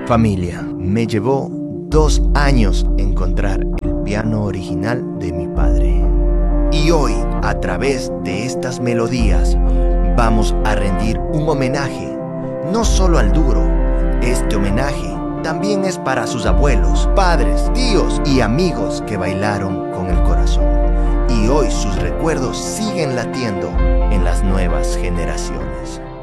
Familia, me llevó 2 años encontrar el piano original de mi padre. Y hoy, a través de estas melodías, vamos a rendir un homenaje, no solo al duro. Este homenaje también es para sus abuelos, padres, tíos y amigos que bailaron con el corazón. Y hoy sus recuerdos siguen latiendo en las nuevas generaciones.